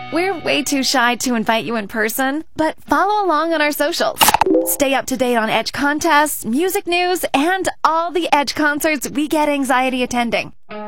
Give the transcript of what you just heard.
We're way too shy to invite you in person, but follow along on our socials. Stay up to date on Edge contests, music news, and all the Edge concerts we get anxiety attending.